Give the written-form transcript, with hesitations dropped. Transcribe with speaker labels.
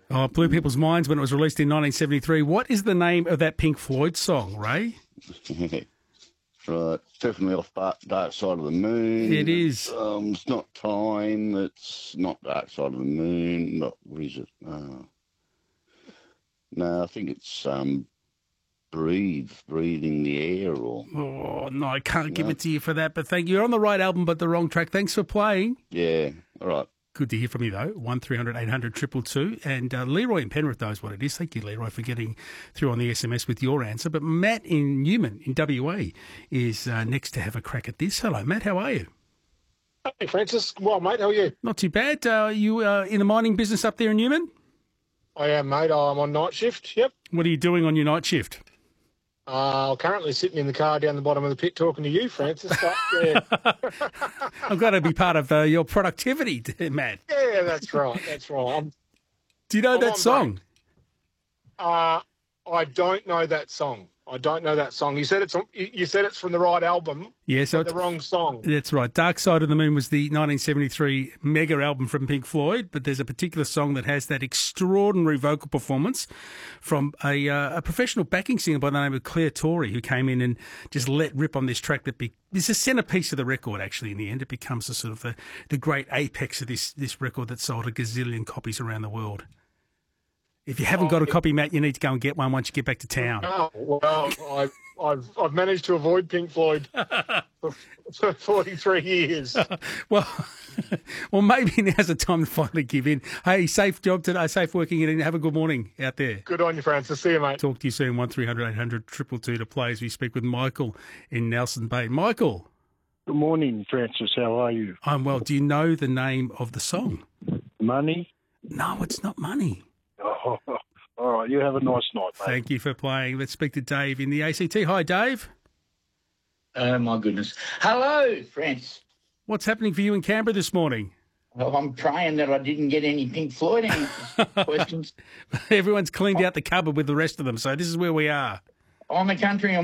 Speaker 1: Oh, it blew people's minds when it was released in 1973. What is the name of that Pink Floyd song, Ray?
Speaker 2: Right, definitely off Dark Side of the Moon.
Speaker 1: It is.
Speaker 2: It's not Time. It's not Dark Side of the Moon. Not what is it? No, I think it's breathing the air, or
Speaker 1: Oh, no, I can't give it to you for that, but thank you. You're on the right album, but the wrong track. Thanks for playing.
Speaker 2: yeah. All right.
Speaker 1: Good to hear from you, though. 1300 800 222. And Leroy in Penrith knows what it is. Thank you, Leroy, for getting through on the SMS with your answer. But Matt in Newman, in WA, is next to have a crack at this. Hello, Matt. How are you?
Speaker 3: Hey, Francis. Well, mate, how are you?
Speaker 1: Not too bad. You in the mining business up there in Newman?
Speaker 3: I am, mate. I'm on night shift, yep.
Speaker 1: What are you doing on your night shift?
Speaker 3: Currently sitting in the car down the bottom of the pit talking to you, Francis. But, yeah.
Speaker 1: I've got to be part of your productivity, Matt.
Speaker 3: Yeah, that's right. That's right.
Speaker 1: Do you know that song?
Speaker 3: I don't know that song. You said it's from the right album.
Speaker 1: Yeah, so
Speaker 3: it's the wrong song.
Speaker 1: That's right. Dark Side of the Moon was the 1973 mega album from Pink Floyd, but there's a particular song that has that extraordinary vocal performance from a professional backing singer by the name of Claire Torrey, who came in and just let rip on this track that is a centerpiece of the record, actually, in the end. It becomes a sort of the great apex of this record that sold a gazillion copies around the world. If you haven't got a copy, Matt, you need to go and get one once you get back to town.
Speaker 3: Oh, well, I've managed to avoid Pink Floyd for 43 years.
Speaker 1: Well, maybe now's the time to finally give in. Hey, safe job today, safe working in, and have a good morning out there.
Speaker 3: Good on you, Francis. See you, mate.
Speaker 1: Talk to you soon. 1300 800 222 to play as we speak with Michael in Nelson Bay. Michael.
Speaker 4: Good morning, Francis. How are you?
Speaker 1: I'm well. Do you know the name of the song?
Speaker 4: Money?
Speaker 1: No, it's not Money.
Speaker 4: Oh, all right. You have a nice night, mate.
Speaker 1: Thank you for playing. Let's speak to Dave in the ACT. Hi, Dave.
Speaker 5: Oh, my goodness. Hello, friends.
Speaker 1: What's happening for you in Canberra this morning?
Speaker 5: Well, I'm praying that I didn't get any Pink Floyd questions.
Speaker 1: Everyone's cleaned out the cupboard with the rest of them, so this is where we are.
Speaker 5: On the country,